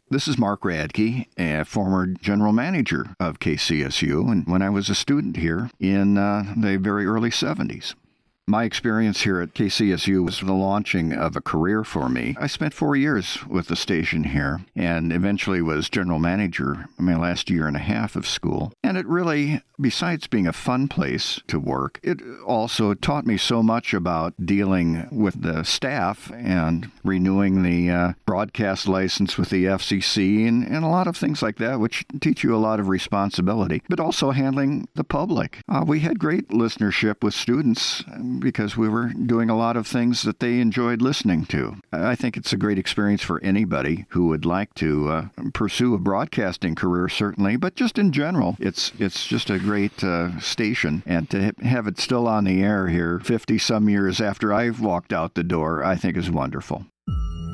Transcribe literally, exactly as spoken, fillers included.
This is Mark Radke, a former general manager of K C S U, and when I was a student here in uh, the very early seventies. My experience here at K C S U was the launching of a career for me. I spent four years with the station here and eventually was general manager my last year and a half of school. And it really, besides being a fun place to work, it also taught me so much about dealing with the staff and renewing the uh, broadcast license with the F C C and, and a lot of things like that, which teach you a lot of responsibility, but also handling the public. Uh, we had great listenership with students because we were doing a lot of things that they enjoyed listening to. I think it's a great experience for anybody who would like to uh, pursue a broadcasting career, certainly, but just in general, it's it's just a great uh, station. And to have it still on the air here fifty-some years after I've walked out the door, I think is wonderful.